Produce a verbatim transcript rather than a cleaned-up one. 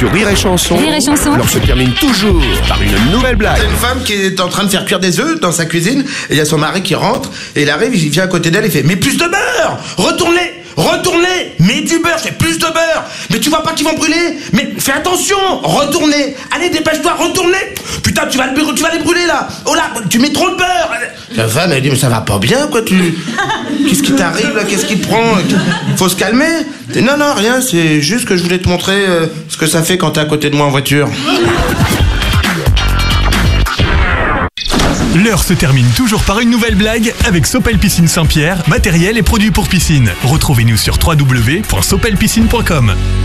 Sur Rire et Chanson, Rire et Chanson. l'heure se termine toujours par une nouvelle blague. C'est une femme qui est en train de faire cuire des œufs dans sa cuisine, et il y a son mari qui rentre, et il arrive, il vient à côté d'elle, il fait « Mais plus de beurre! Retournez! Retournez! Mets du beurre, j'ai plus de beurre! Mais tu vois pas qu'ils vont brûler? Mais fais attention! Retournez! Allez, dépêche-toi, retournez! Putain, tu vas, le, tu vas les brûler, là! Oh là, tu mets trop de beurre! » La femme, elle dit « Mais ça va pas bien, quoi, tu... Qu'est-ce qui t'arrive, là? Qu'est-ce qui te prend? Faut se calmer? » Non, non, rien, c'est juste que je voulais te montrer euh, ce que ça fait quand t'es à côté de moi en voiture. L'heure se termine toujours par une nouvelle blague avec Sopel Piscine Saint-Pierre, matériel et produits pour piscine. Retrouvez-nous sur w w w point sopel piscine point com.